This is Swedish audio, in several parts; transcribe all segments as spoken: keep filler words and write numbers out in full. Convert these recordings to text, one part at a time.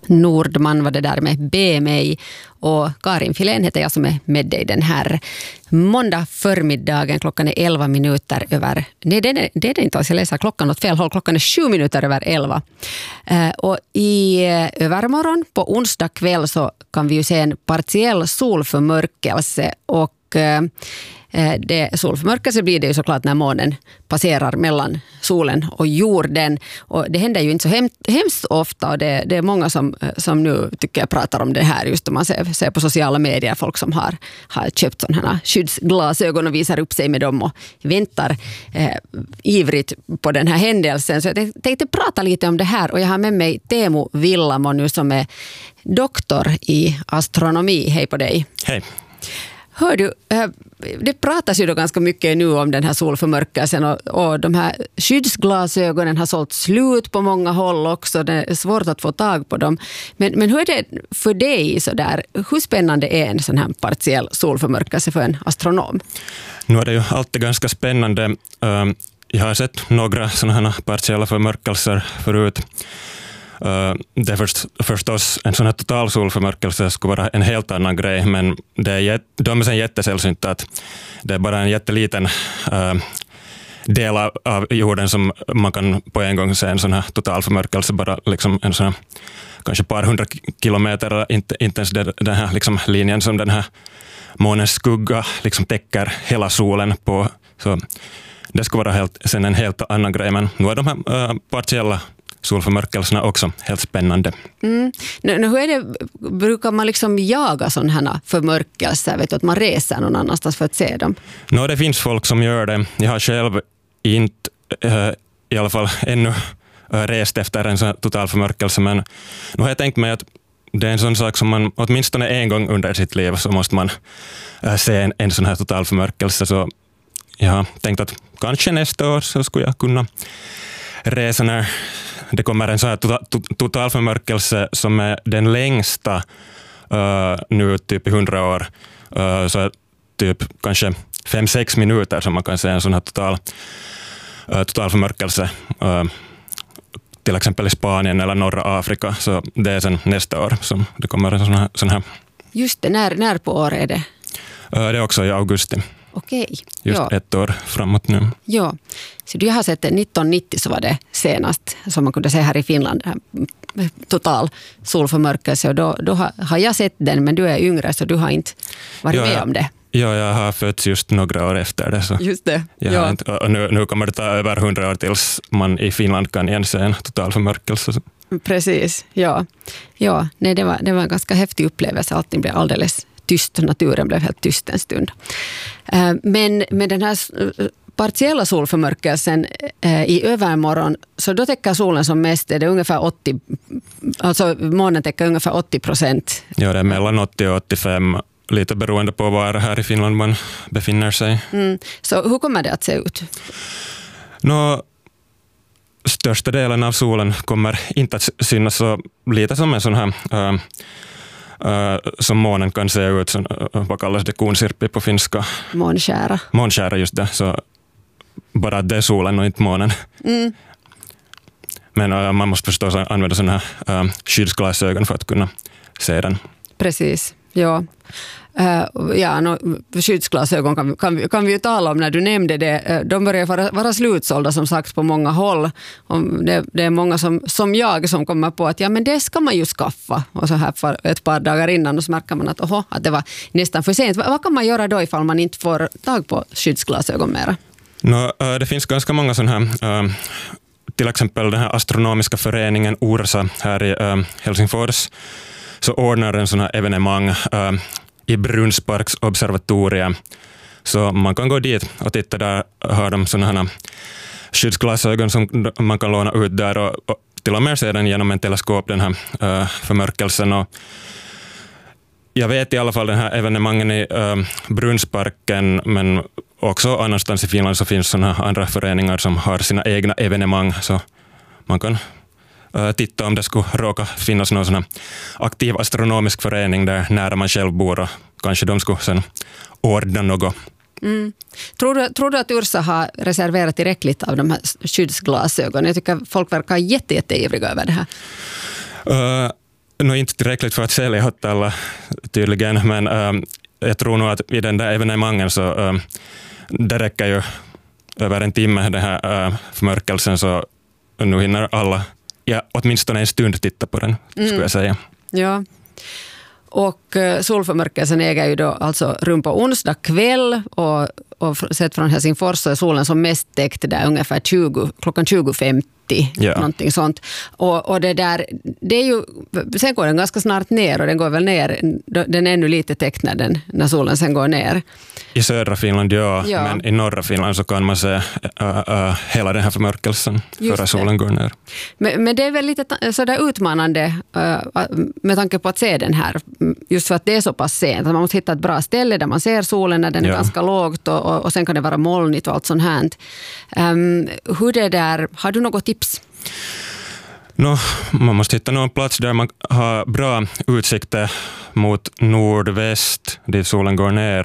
Nordman var det där med Be mig, och Karin Filén heter jag som är med dig den här måndag förmiddagen. Klockan är elva minuter över, nej det är det, det är det inte alls, jag läser klockan åt fel håll, klockan är sju minuter över elva. Eh, och i eh, övermorgon på onsdag kväll så kan vi ju se en partiell solförmörkelse, och eh, det solförmörkelse blir det ju såklart när månen passerar mellan solen och jorden, och det händer ju inte så hemskt, hemskt ofta, och det, det är många som, som nu tycker jag pratar om det här, just om man ser, ser på sociala medier, folk som har, har köpt sådana här skyddsglasögon och visar upp sig med dem och väntar eh, ivrigt på den här händelsen. Så jag tänkte prata lite om det här, och jag har med mig Teemu Villamo nu som är doktor i astronomi. Hej på dig. Hej. Hör du, det pratas ju då ganska mycket nu om den här solförmörkelsen, och, och de här skyddsglasögonen har sålt slut på många håll också. Det är svårt att få tag på dem. Men, men hur är det för dig så där? Hur spännande är en sån här partiell solförmörkelse för en astronom? Nu är det ju alltid ganska spännande. Jag har sett några sådana här partiella förmörkelser förut. Uh, det är först, förstås en sån här total solförmörkelse skulle vara en helt annan grej, men det är jät, de är sen jättesällsynta att det är bara en jätteliten uh, del av, av jorden som man kan på en gång se en sån här total förmörkelse, bara liksom en sån här kanske par hundra kilometer, inte, inte ens det, den här liksom linjen som den här månens skugga liksom täcker hela solen på, så det skulle vara helt, sen en helt annan grej, men nu är de här uh, partiella solförmörkelserna också helt spännande. Mm. Nu, nu, hur är det, brukar man liksom jaga sådana här förmörkelser? Vet du, att man reser någon annanstans för att se dem? No, det finns folk som gör det. Jag har själv inte äh, i alla fall ännu äh, rest efter en sån total förmörkelse, men nu har jag tänkt mig att det är en sån sak som man åtminstone en gång under sitt liv så måste man äh, se en, en sån här total förmörkelse. Så jag har tänkt att kanske nästa år så skulle jag kunna resa när det kommer en så här to- to- totalförmörkelse som är den längsta uh, nu typ i hundra år. Uh, så typ kanske fem sex minuter som man kan se en sån här total, uh, totalförmörkelse. Uh, till exempel i Spanien eller norra Afrika. Så det är sen nästa år som det kommer en sån här. Sån här. Just det, när, när på år är det? Uh, det är också i augusti. Okej. Just ja. ett år framåt nu. Ja, så jag har sett det nittonhundranittio så var det senast som man kunde se här i Finland, total solförmörkelse, och då, då har, har jag sett den, men du är yngre så du har inte varit ja, med om det. Ja, jag har fötts just några år efter det. Så just det, jag ja. Inte, och nu, nu kommer det ta över hundra år tills man i Finland kan igen se en total förmörkelse. Precis, ja. ja nej, det, var, det var en ganska häftig upplevelse, allting blev alldeles tyst, naturen blev helt tyst en stund. Men med den här partiella solförmörkelsen i övermorgon, så då täcker solen som mest, det är ungefär åttio, alltså månen täcker ungefär åttio procent. Ja, det är mellan åttio och åttiofem, lite beroende på var här i Finland man befinner sig. Mm. Så hur kommer det att se ut? Nå, största delen av solen kommer inte att synas, så lite som en sån här äh, Uh, som månen kan se ut, så, uh, vad kallas det, kunsirppi på finska? Månskära. Månskära, just det. Så bara att det är solen och inte månen. Mm. Men uh, man måste förstås använda sådana här uh, skyddsglasögon för att kunna se den. Precis, ja. Uh, ja, no, skyddsglasögon kan, kan, vi, kan vi ju tala om när du nämnde det. De börjar vara, vara slutsålda som sagt på många håll. Och det, det är många som, som jag som kommer på att ja, men det ska man ju skaffa. Och så här för ett par dagar innan och så märker man att, oho, att det var nästan för sent. Vad kan man göra då ifall man inte får tag på skyddsglasögon mera? No, uh, det finns ganska många sådana här, uh, till exempel den här astronomiska föreningen Ursa här i uh, Helsingfors, så ordnar en sån här evenemang uh, i Brunnsparks observatorium. Så man kan gå dit och titta, där har de sådana här skyddsglasögon som man kan låna ut där, och, och till och med se den genom en teleskop, den här uh, förmörkelsen. Och jag vet i alla fall den här evenemangen i uh, Brunnsparken, men också annanstans i Finland så finns sådana andra föreningar som har sina egna evenemang, så man kan uh, titta om det skulle råka finnas någon sån här aktiv astronomisk förening där nära man själv bor, och kanske de skulle sen ordna något. Mm. Tror du, tror du att Ursa har reserverat tillräckligt av de här skyddsglasögonen? Jag tycker folk verkar jätte, jätteivriga över det här. Uh, nog inte tillräckligt för att sälja åt alla tydligen, men äh, jag tror nog att i den där evenemangen så äh, det räcker ju över en timme den här äh, förmörkelsen, så nu hinner alla, ja, åtminstone en stund titta på den, skulle mm. jag säga. Ja. Och uh, solförmörkelsen äger ju då alltså rum på onsdag kväll, och, och sett från Helsingfors så är solen som mest täckt där ungefär tjugo, klockan tjugo femtio. Yeah. Någonting sånt. Och, och det där, det är ju, sen går den ganska snart ner, och den går väl ner, den är ännu lite täckt när, den, när solen sen går ner. I södra Finland, ja, ja. Men i norra Finland så kan man se uh, uh, hela den här förmörkelsen före solen går ner. Men, men det är väl lite sådär utmanande uh, med tanke på att se den här, just för att det är så pass sent. Man måste hitta ett bra ställe där man ser solen när den är ja. ganska lågt, och, och, och sen kan det vara molnigt och allt sånt här. Um, hur det där, har du något tips? No, man måste hitta någon plats där man har bra utsikter mot nordväst, dit solen går ner.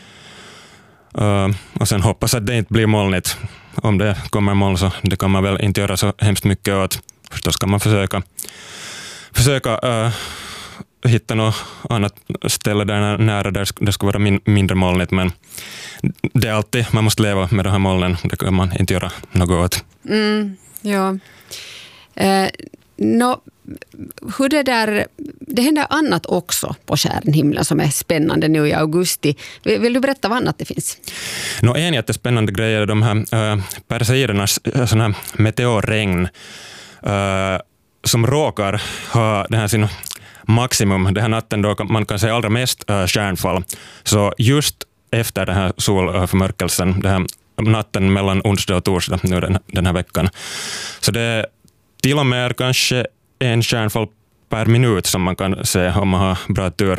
Uh, och sen hoppas att det inte blir molnigt. Om det kommer moln så det kan man väl inte göra så hemskt mycket åt. Förstås kan man försöka, försöka uh, hitta något annat ställe där nära där det ska vara min, mindre molnigt, men det är alltid, man måste leva med de här molnen. Det kan man inte göra något åt. Mm. Ja. Eh, no, hur det där, det händer annat också på stjärnhimlen som är spännande nu i augusti. Vill, vill du berätta vad annat det finns? No, en jättespännande grej är de här äh, Perseidernas äh, såna här meteorregn äh, som råkar ha den här sin maximum, den här natten då man kan se allra mest äh, stjärnfall. Så just efter den här solförmörkelsen, den här natten mellan onsdag och torsdag nu den, den här veckan. Så det är till och med kanske en stjärnfall per minut som man kan se om man har bra tur.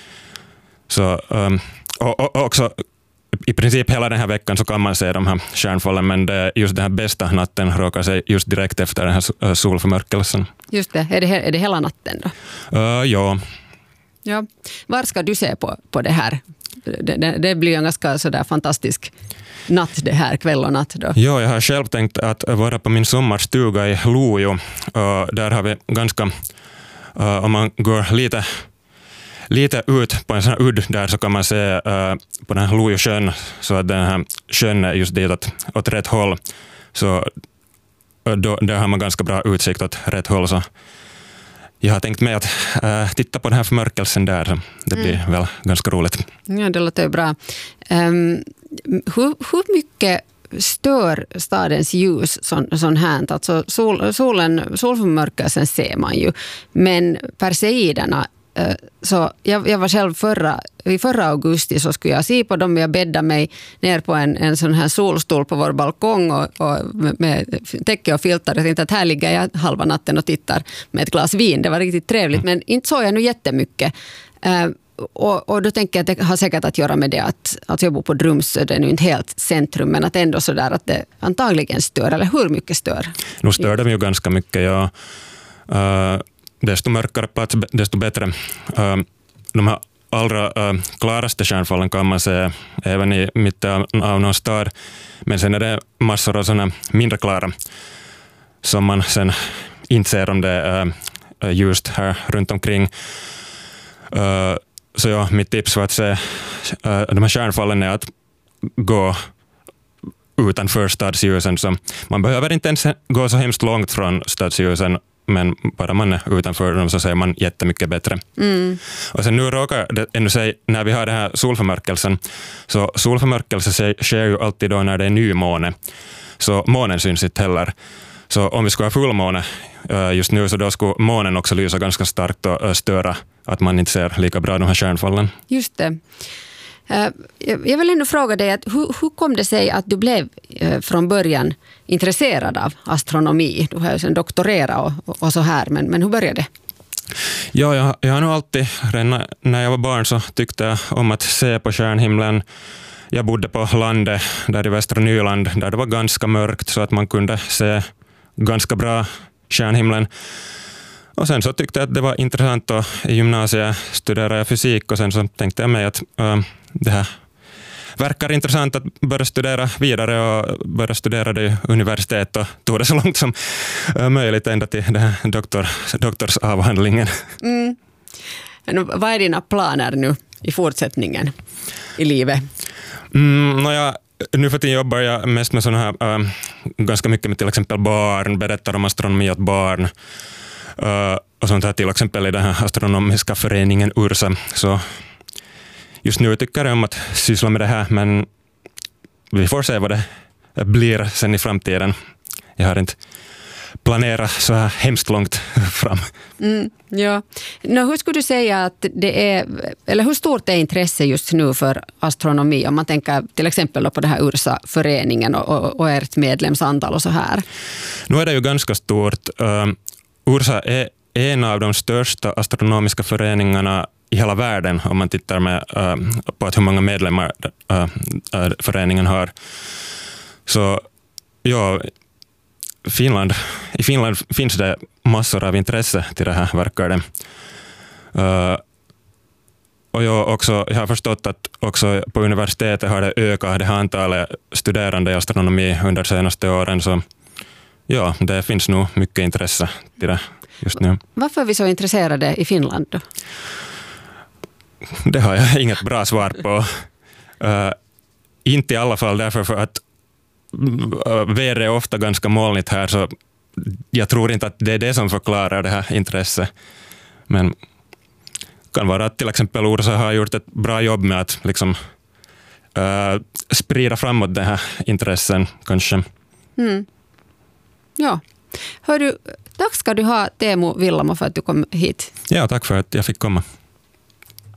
Så, um, och, och också i princip hela den här veckan så kan man se de här stjärnfallen, men det är just den här bästa natten råkar sig just direkt efter den här solförmörkelsen. Just det. Är det, är det hela natten då? Uh, ja. Ja. Var ska du se på, på det här? Det, det, det blir en ganska sådär fantastisk natt det här, kväll och natt då. Ja, jag har själv tänkt att vara på min sommarstuga i Lojo. Uh, där har vi ganska, uh, om man går lite, lite ut på en sån här udd där så kan man se uh, på den här Lojo sjön, så att den här sjön är just dit åt, åt rätt håll. Så uh, då, där har man ganska bra utsikt åt rätt håll. Så jag har tänkt mig att äh, titta på den här förmörkelsen där. Det blir mm. väl ganska roligt. Ja, det låter bra. Um, hur, hur mycket stör stadens ljus sån, sån här? Alltså sol, solen, solförmörkelsen ser man ju. Men Perseiderna, uh, så jag, jag var själv förra, i förra augusti så skulle jag se på dem. Jag bäddade mig ner på en, en sån här solstol på vår balkong och, och med, med täcke och filtar. Jag tänkte att här ligger jag halva natten och tittar med ett glas vin. Det var riktigt trevligt, men inte såg jag nu jättemycket. Uh, och, och då tänker jag att det har säkert att göra med det att, att jag bor på Drumsö, det är nu inte helt centrum, men att ändå sådär att det antagligen stör, eller hur mycket stör? Nu stör de ju ganska mycket, ja. Uh, desto mörkare plats, desto bättre. Uh, de här allra uh, klaraste stjärnfallen kan man se även i mitten av, av någon stad, men sen är det massor av sådana mindre klara som man sen inte ser om det är uh, ljust här runt omkring. Uh, så ja, mitt tips för att se uh, de här stjärnfallen är att gå utanför stadsljusen. Så man behöver inte ens gå så hemskt långt från stadsljusen, men bara man är utanför dem så ser man jättemycket bättre. Mm. Och sen nu råkar det ännu säga, när vi har den här solförmörkelsen, så solförmörkelse sker ju alltid då när det är nymåne. Så månen syns inte heller. Så om vi skulle ha fullmåne just nu, så då skulle månen också lysa ganska starkt och störa att man inte ser lika bra de här stjärnfallen. Just det. Jag vill ändå fråga dig, att hur, hur kom det sig att du blev från början intresserad av astronomi? Du har ju sen doktorerat och, och så här, men, men hur började det? Ja, jag, jag har nog alltid, redan när jag var barn så tyckte jag om att se på stjärnhimlen. Jag bodde på landet där i Västra Nyland där det var ganska mörkt så att man kunde se ganska bra stjärnhimlen. Och sen så tyckte jag att det var intressant och i gymnasiet studerade jag fysik och sen så tänkte jag mig att äh, det här verkar intressant att börja studera vidare och börja studera det i universitet och tog det så långt som möjligt ända till den här doktor, doktorsavhandlingen. Mm. Vad är dina planer nu i fortsättningen i livet? Mm, jag, nu för tiden jobbar jag mest med såna här, äh, ganska mycket med till exempel barn, berättar om astronomi åt barn äh, och sånt här, till exempel i den här astronomiska föreningen Ursa. Så just nu tycker jag om att syssla med det här, men vi får se vad det blir sen i framtiden. Jag har inte planerat så här hemskt långt fram. Mm, ja. No, hur skulle du säga att det är, eller hur stort är intresse just nu för astronomi? Om man tänker till exempel på det här Ursa-föreningen och, och, och ert medlemsantal och så här. Nu är det ju ganska stort. Uh, Ursa är en av de största astronomiska föreningarna i hela världen om man tittar med, uh, på att hur många medlemmar uh, uh, föreningen har. Så ja, Finland, i Finland finns det massor av intresse till det här, verkar det. Uh, och jag, också, jag har förstått att också på universitetet har det ökat det här antalet studerande i astronomi under de senaste åren. Så ja, det finns nog mycket intresse till det just nu. Varför är vi så intresserade i Finland då? Det har jag inget bra svar på. Uh, inte i alla fall därför för att uh, vädret är ofta ganska molnigt här, så jag tror inte att det är det som förklarar det här intresset. Men kan vara att till exempel Ursa har gjort ett bra jobb med att liksom, uh, sprida framåt det här intressen kanske. Mm. Ja. Hör du, tack ska du ha, Teemu Villamo, för att du kom hit. Ja, tack för att jag fick komma.